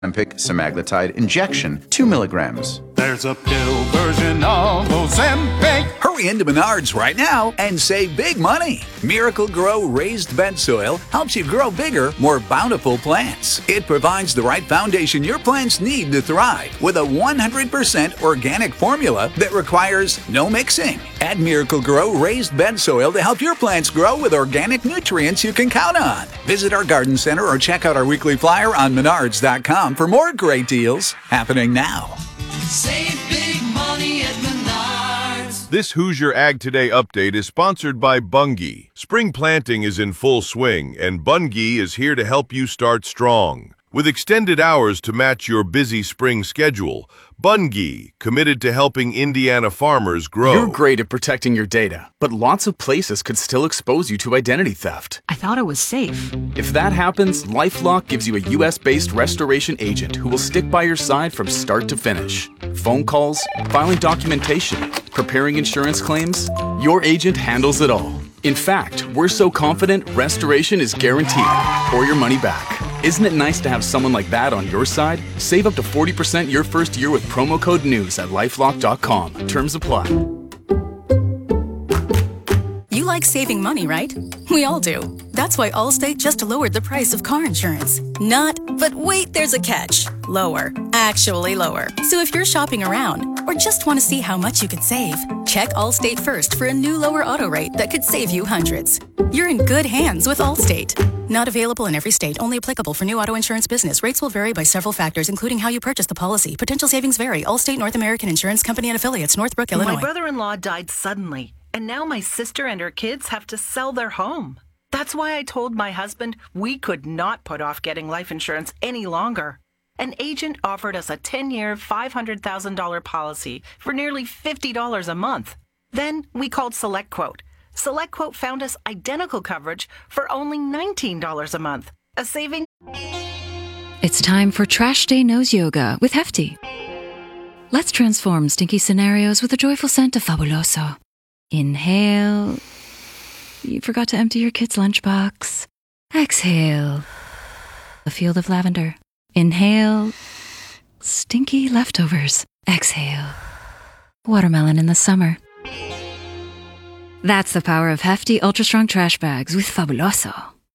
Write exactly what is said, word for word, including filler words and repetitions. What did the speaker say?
Ozempic semaglutide injection, two milligrams. There's a pill version of Ozempic. Hurry into Menards right now and save big money. Miracle Grow raised bed soil helps you grow bigger, more bountiful plants. It provides the right foundation your plants need to thrive with a one hundred percent organic formula that requires no mixing. Add Miracle Grow raised bed soil to help your plants grow with organic nutrients you can count on. Visit our garden center or check out our weekly flyer on menards dot com for more great deals happening now. Save big money at Menards. This Hoosier Ag Today update is sponsored by Bunge. Spring planting is in full swing, and Bunge is here to help you start strong. With extended hours to match your busy spring schedule, Bunge, committed to helping Indiana farmers grow. You're great at protecting your data, but lots of places could still expose you to identity theft. I thought it was safe. If that happens, LifeLock gives you a U S-based restoration agent who will stick by your side from start to finish. Phone calls, filing documentation, preparing insurance claims, your agent handles it all. In fact, we're so confident restoration is guaranteed or your money back. Isn't it nice to have someone like that on your side? Save up to forty percent your first year with promo code NEWS at lifelock dot com. Terms apply. You like saving money, right? We all do. That's why Allstate just lowered the price of car insurance. Not, but wait, there's a catch. Lower. Actually lower. So if you're shopping around or just want to see how much you could save, check Allstate first for a new lower auto rate that could save you hundreds. You're in good hands with Allstate. Not available in every state. Only applicable for new auto insurance business. Rates will vary by several factors, including how you purchase the policy. Potential savings vary. Allstate North American Insurance Company and Affiliates, Northbrook, Illinois. My brother-in-law died suddenly, and now my sister and her kids have to sell their home. That's why I told my husband we could not put off getting life insurance any longer. An agent offered us a ten-year, five hundred thousand dollars policy for nearly fifty dollars a month. Then we called SelectQuote. SelectQuote found us identical coverage for only nineteen dollars a month, a saving. It's time for Trash Day Nose Yoga with Hefty. Let's transform stinky scenarios with a joyful scent of Fabuloso. Inhale. You forgot to empty your kid's lunchbox. Exhale. A field of lavender. Inhale. Stinky leftovers. Exhale. Watermelon in the summer. That's the power of Hefty Ultra Strong Trash Bags with Fabuloso.